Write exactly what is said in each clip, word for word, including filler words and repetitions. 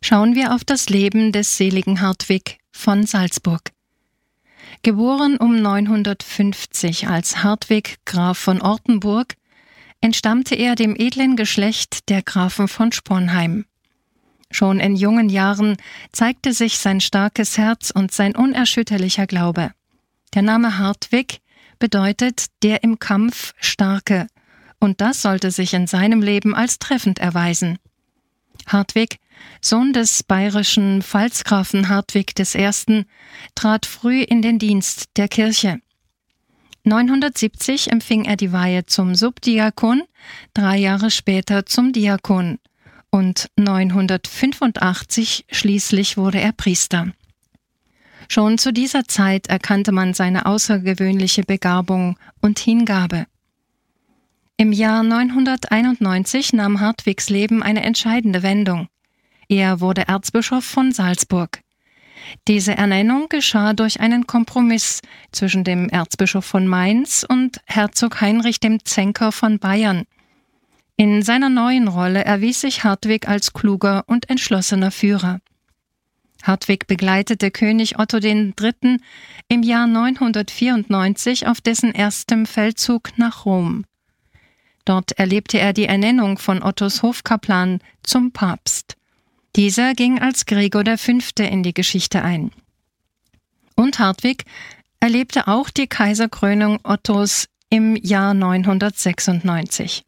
Schauen wir auf das Leben des seligen Hartwig von Salzburg. Geboren um neunhundertfünfzig als Hartwig Graf von Ortenburg, entstammte er dem edlen Geschlecht der Grafen von Sponheim. Schon in jungen Jahren zeigte sich sein starkes Herz und sein unerschütterlicher Glaube. Der Name Hartwig bedeutet der im Kampf Starke, und das sollte sich in seinem Leben als treffend erweisen. Hartwig, Sohn des bayerischen Pfalzgrafen Hartwig der Erste., trat früh in den Dienst der Kirche. neunhundertsiebzig empfing er die Weihe zum Subdiakon, drei Jahre später zum Diakon, und neunhundertfünfundachtzig schließlich wurde er Priester. Schon zu dieser Zeit erkannte man seine außergewöhnliche Begabung und Hingabe. Im Jahr neunhunderteinundneunzig nahm Hartwigs Leben eine entscheidende Wendung. Er wurde Erzbischof von Salzburg. Diese Ernennung geschah durch einen Kompromiss zwischen dem Erzbischof von Mainz und Herzog Heinrich dem Zänker von Bayern. In seiner neuen Rolle erwies sich Hartwig als kluger und entschlossener Führer. Hartwig begleitete König Otto der Dritte. im Jahr neunhundertvierundneunzig auf dessen erstem Feldzug nach Rom. Dort erlebte er die Ernennung von Ottos Hofkaplan zum Papst. Dieser ging als Gregor der Fünfte in die Geschichte ein. Und Hartwig erlebte auch die Kaiserkrönung Ottos im Jahr neunhundertsechsundneunzig.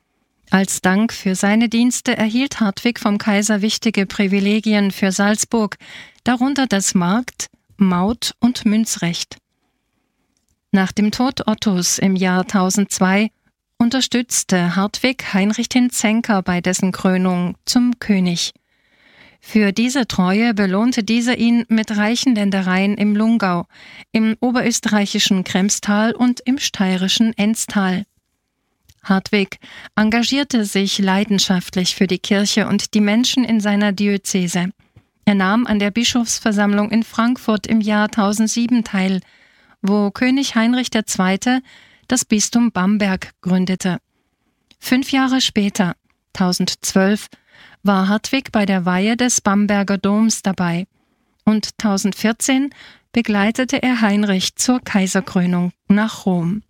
Als Dank für seine Dienste erhielt Hartwig vom Kaiser wichtige Privilegien für Salzburg, darunter das Markt-, Maut- und Münzrecht. Nach dem Tod Ottos im Jahr tausendzwei unterstützte Hartwig Heinrich den Zänker bei dessen Krönung zum König. Für diese Treue belohnte dieser ihn mit reichen Ländereien im Lungau, im oberösterreichischen Kremstal und im steirischen Enztal. Hartwig engagierte sich leidenschaftlich für die Kirche und die Menschen in seiner Diözese. Er nahm an der Bischofsversammlung in Frankfurt im Jahr tausendsieben teil, wo König Heinrich der Zweite. das Bistum Bamberg gründete. Fünf Jahre später, tausendzwölf, war Hartwig bei der Weihe des Bamberger Doms dabei und tausendvierzehn begleitete er Heinrich zur Kaiserkrönung nach Rom.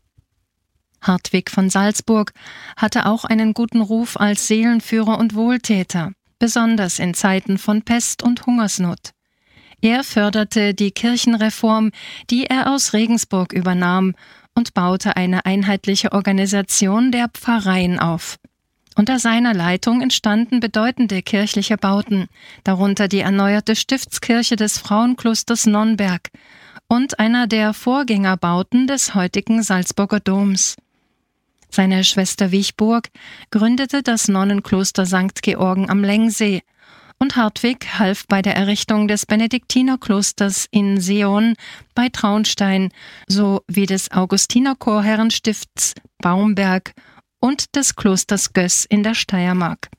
Hartwig von Salzburg hatte auch einen guten Ruf als Seelenführer und Wohltäter, besonders in Zeiten von Pest und Hungersnot. Er förderte die Kirchenreform, die er aus Regensburg übernahm, und baute eine einheitliche Organisation der Pfarreien auf. Unter seiner Leitung entstanden bedeutende kirchliche Bauten, darunter die erneuerte Stiftskirche des Frauenklosters Nonnberg und einer der Vorgängerbauten des heutigen Salzburger Doms. Seine Schwester Wichburg gründete das Nonnenkloster Sankt Georgen am Lengsee und Hartwig half bei der Errichtung des Benediktinerklosters in Seeon bei Traunstein sowie des Augustinerchorherrenstifts Baumberg und des Klosters Göß in der Steiermark.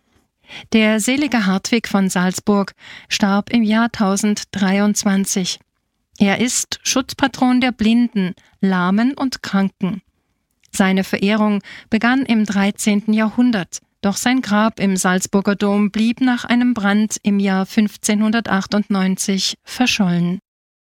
Der selige Hartwig von Salzburg starb im Jahr tausenddreiundzwanzig. Er ist Schutzpatron der Blinden, Lahmen und Kranken. Seine Verehrung begann im dreizehnten Jahrhundert, doch sein Grab im Salzburger Dom blieb nach einem Brand im Jahr fünfzehnhundertachtundneunzig verschollen.